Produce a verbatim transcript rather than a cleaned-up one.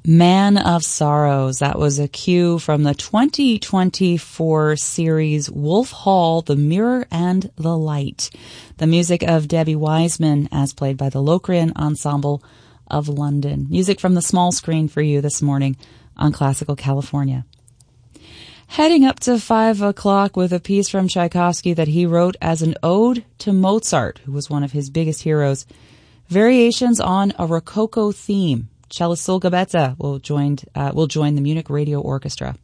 Man of Sorrows. That was a cue from the twenty twenty-four series Wolf Hall, The Mirror and the Light. The music of Debbie Wiseman as played by the Locrian Ensemble of London. Music from the small screen for you this morning on Classical California. Heading up to five o'clock with a piece from Tchaikovsky that he wrote as an ode to Mozart, who was one of his biggest heroes. Variations on a Rococo theme. Cellist Solga Beza will join, uh, will join the Munich Radio Orchestra.